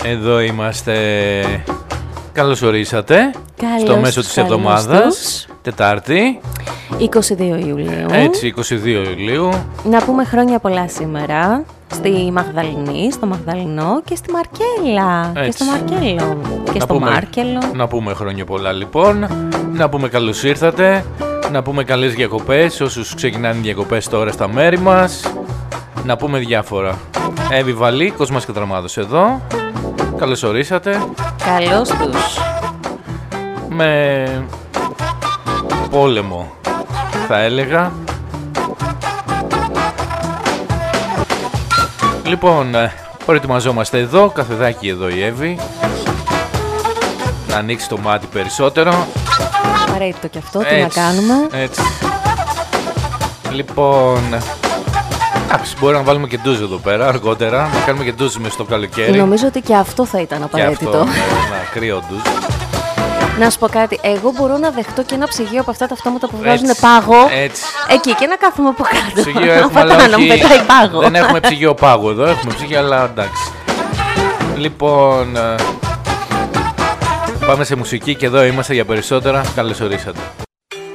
Εδώ είμαστε. Καλώς ορίσατε. Στο μέσο της εβδομάδας. Τετάρτη 22 Ιουλίου. Έτσι, 22 Ιουλίου. Να πούμε χρόνια πολλά σήμερα στη Μαγδαληνή, στο Μαγδαληνό και στη Μαρκέλα. Έτσι. Και στο Μαρκέλο. Και στο Μάρκελο. Να πούμε χρόνια πολλά λοιπόν. Να πούμε καλώς ήρθατε. Να πούμε καλές διακοπές όσους ξεκινάνε διακοπές τώρα στα μέρη μας. Να πούμε διάφορα. Εύη Βαλή, Κοσμάς Κατραμάδος εδώ. Καλώς ορίσατε. Καλώς τους. Με πόλεμο θα έλεγα. Λοιπόν, προετοιμαζόμαστε εδώ, καφεδάκι εδώ η Εύη. Να ανοίξει το μάτι περισσότερο. Απαραίτητο και αυτό, τι να κάνουμε. Έτσι. Λοιπόν, μπορεί να βάλουμε και ντουζ εδώ πέρα αργότερα. Να κάνουμε και ντουζ μες στο καλοκαίρι. Νομίζω ότι και αυτό θα ήταν απαραίτητο. Και αυτό, ένα κρύο ντουζ. Να σου πω κάτι, εγώ μπορώ να δεχτώ και ένα ψυγείο από αυτά τα αυτόματα που βγάζουν πάγο. Έτσι. Εκεί και να κάθομαι από κάτω. Ψυγείο έχουμε, αλλά να μου πετάει πάγο. Δεν έχουμε ψυγείο πάγο εδώ, έχουμε ψυγείο, αλλά εντάξει. Λοιπόν, πάμε σε μουσική και εδώ είμαστε για περισσότερα. Καλώς ορίσατε.